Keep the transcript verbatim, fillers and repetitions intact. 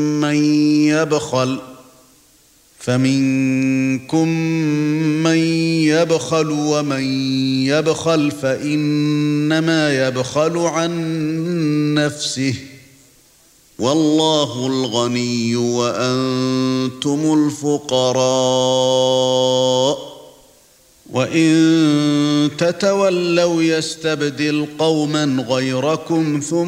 مَن يَبْخَلُ فَمِنكُم مَّن يَبْخَلُ وَمَن يَبْخَلْ فَإِنَّمَا يَبْخَلُ عَن نَّفْسِهِ وَاللَّهُ الْغَنِيُّ وَأَنتُمُ الْفُقَرَاءُ وَإِن تَتَوَلَّوْا يَسْتَبْدِلْ قَوْمًا غَيْرَكُمْ ثُمَّ